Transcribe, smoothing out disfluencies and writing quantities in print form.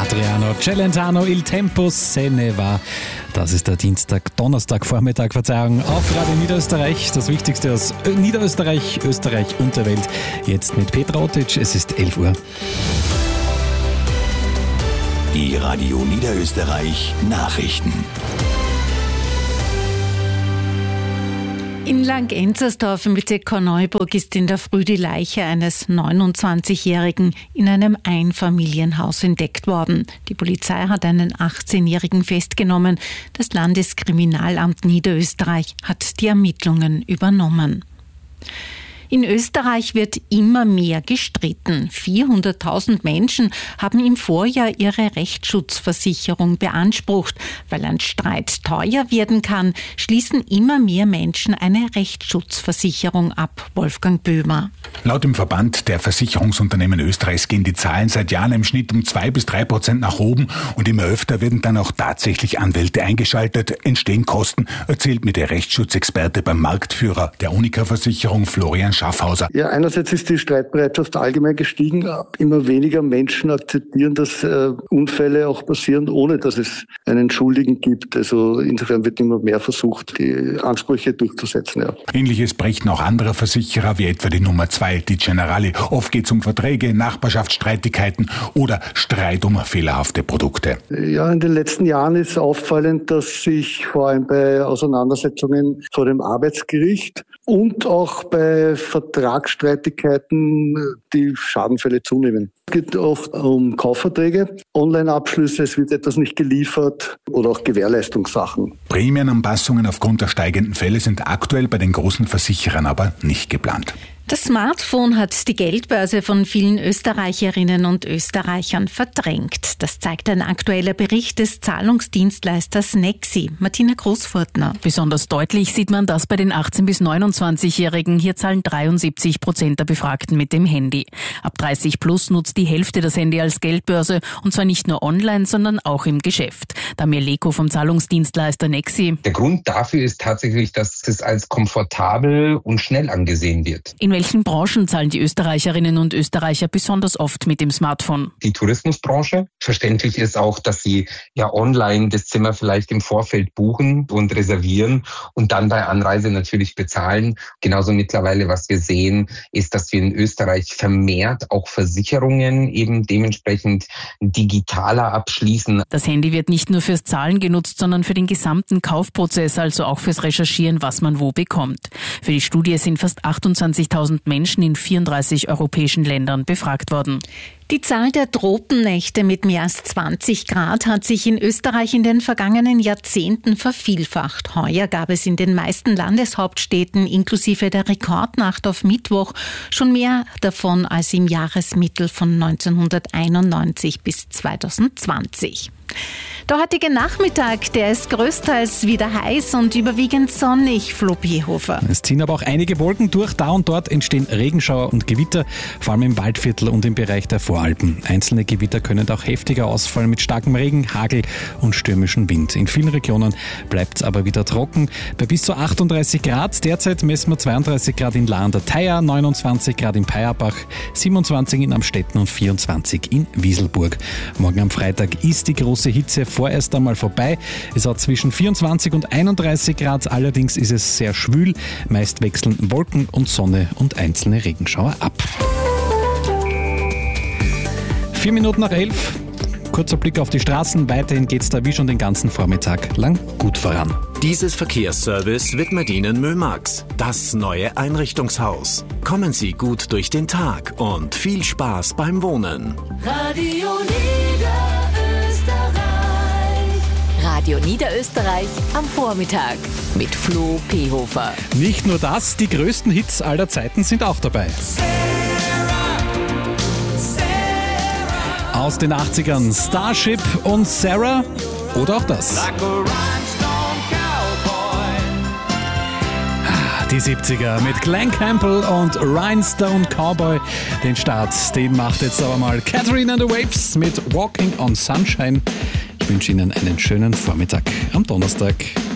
Adriano Celentano, Il Tempo se ne va. Das ist der Donnerstagvormittag, Verzeihung, auf Radio Niederösterreich. Das Wichtigste aus Niederösterreich, Österreich und der Welt. Jetzt mit Petra Otic, es ist 11 Uhr. Die Radio Niederösterreich Nachrichten. In Langenzersdorf im Bezirk Korneuburg ist in der Früh die Leiche eines 29-Jährigen in einem Einfamilienhaus entdeckt worden. Die Polizei hat einen 18-Jährigen festgenommen. Das Landeskriminalamt Niederösterreich hat die Ermittlungen übernommen. In Österreich wird immer mehr gestritten. 400.000 Menschen haben im Vorjahr ihre Rechtsschutzversicherung beansprucht. Weil ein Streit teuer werden kann, schließen immer mehr Menschen eine Rechtsschutzversicherung ab. Wolfgang Böhmer. Laut dem Verband der Versicherungsunternehmen Österreichs gehen die Zahlen seit Jahren im Schnitt um 2-3% nach oben und immer öfter werden dann auch tatsächlich Anwälte eingeschaltet, entstehen Kosten, erzählt mir der Rechtsschutzexperte beim Marktführer der Unica-Versicherung Florian Schaffhauser. Ja, einerseits ist die Streitbereitschaft allgemein gestiegen. Immer weniger Menschen akzeptieren, dass Unfälle auch passieren, ohne dass es einen Schuldigen gibt. Also insofern wird immer mehr versucht, die Ansprüche durchzusetzen. Ja. Ähnliches berichten auch andere Versicherer, wie etwa die Nummer 2, die Generali. Oft geht es um Verträge, Nachbarschaftsstreitigkeiten oder Streit um fehlerhafte Produkte. Ja, in den letzten Jahren ist auffallend, dass sich vor allem bei Auseinandersetzungen vor dem Arbeitsgericht und auch bei Vertragsstreitigkeiten die Schadenfälle zunehmen. Es geht oft um Kaufverträge, Online-Abschlüsse, es wird etwas nicht geliefert oder auch Gewährleistungssachen. Prämienanpassungen aufgrund der steigenden Fälle sind aktuell bei den großen Versicherern aber nicht geplant. Das Smartphone hat die Geldbörse von vielen Österreicherinnen und Österreichern verdrängt. Das zeigt ein aktueller Bericht des Zahlungsdienstleisters Nexi. Martina Großfurtner. Besonders deutlich sieht man das bei den 18- bis 29-Jährigen. Hier zahlen 73% der Befragten mit dem Handy. Ab 30 plus nutzt die Hälfte das Handy als Geldbörse und zwar nicht nur online, sondern auch im Geschäft. Damir Leko vom Zahlungsdienstleister Nexi. Der Grund dafür ist tatsächlich, dass es als komfortabel und schnell angesehen wird. In welchen Branchen zahlen die Österreicherinnen und Österreicher besonders oft mit dem Smartphone? Die Tourismusbranche. Verständlich ist auch, dass sie ja online das Zimmer vielleicht im Vorfeld buchen und reservieren und dann bei Anreise natürlich bezahlen. Genauso mittlerweile, was wir sehen, ist, dass wir in Österreich vermehrt auch Versicherungen eben dementsprechend digitaler abschließen. Das Handy wird nicht nur fürs Zahlen genutzt, sondern für den gesamten Kaufprozess, also auch fürs Recherchieren, was man wo bekommt. Für die Studie sind fast 28.000 Menschen in 34 europäischen Ländern befragt worden. Die Zahl der Tropennächte mit mehr als 20 Grad hat sich in Österreich in den vergangenen Jahrzehnten vervielfacht. Heuer gab es in den meisten Landeshauptstädten inklusive der Rekordnacht auf Mittwoch schon mehr davon als im Jahresmittel von 1991 bis 2020. Der heutige Nachmittag, der ist größtenteils wieder heiß und überwiegend sonnig, Flo Bierhofer. Es ziehen aber auch einige Wolken durch. Da und dort entstehen Regenschauer und Gewitter, vor allem im Waldviertel und im Bereich der Voralpen. Einzelne Gewitter können auch heftiger ausfallen mit starkem Regen, Hagel und stürmischem Wind. In vielen Regionen bleibt es aber wieder trocken. Bei bis zu 38 Grad. Derzeit messen wir 32 Grad in La an der Thaya, 29 Grad in Peierbach, 27 in Amstetten und 24 in Wieselburg. Morgen am Freitag ist die große Hitze vorerst einmal vorbei. Es hat zwischen 24 und 31 Grad, allerdings ist es sehr schwül. Meist wechseln Wolken und Sonne und einzelne Regenschauer ab. 4 Minuten nach 11. Kurzer Blick auf die Straßen. Weiterhin geht es da wie schon den ganzen Vormittag lang gut voran. Dieses Verkehrsservice widmet Ihnen Mömax, das neue Einrichtungshaus. Kommen Sie gut durch den Tag und viel Spaß beim Wohnen. Radio Niederösterreich. Radio Niederösterreich am Vormittag mit Flo Bierhofer. Nicht nur das, die größten Hits aller Zeiten sind auch dabei. Aus den 80ern Starship und Sarah oder auch das. Die 70er mit Glenn Campbell und Rhinestone Cowboy. Den Start, den macht jetzt aber mal Catherine and the Waves mit Walking on Sunshine. Ich wünsche Ihnen einen schönen Vormittag am Donnerstag.